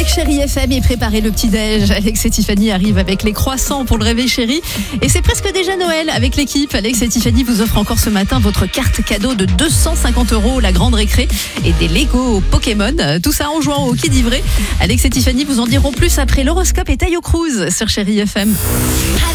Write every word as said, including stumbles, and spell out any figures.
avec Chérie F M et préparez le petit-déj. Alex et Tiffany arrivent avec les croissants pour le réveil chéri. Et c'est presque déjà Noël avec l'équipe. Alex et Tiffany vous offrent encore ce matin votre carte cadeau de deux cent cinquante euros, la grande récré, et des Lego Pokémon. Tout ça en jouant au Qui dit vrai. Alex et Tiffany vous en diront plus après l'horoscope et Tayo Cruz sur Chérie F M.